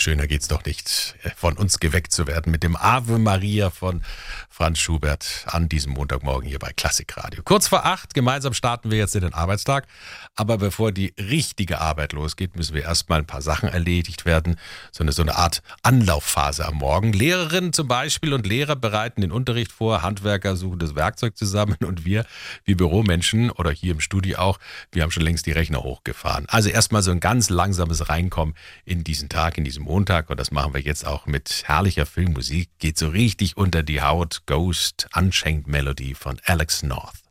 Schöner geht's doch nicht, von uns geweckt zu werden mit dem Ave Maria von Franz Schubert an diesem Montagmorgen hier bei Klassikradio. Kurz vor 8, gemeinsam starten wir jetzt in den Arbeitstag. Aber bevor die richtige Arbeit losgeht, müssen wir erstmal ein paar Sachen erledigt werden. So eine Art Anlaufphase am Morgen. Lehrerinnen zum Beispiel und Lehrer bereiten den Unterricht vor, Handwerker suchen das Werkzeug zusammen und wir, wie Büromenschen oder hier im Studio auch, wir haben schon längst die Rechner hochgefahren. Also erstmal so ein ganz langsames Reinkommen in diesen Tag, in diesen Montag, und das machen wir jetzt auch mit herrlicher Filmmusik. Geht so richtig unter die Haut. Ghost, Unchained Melody von Alex North.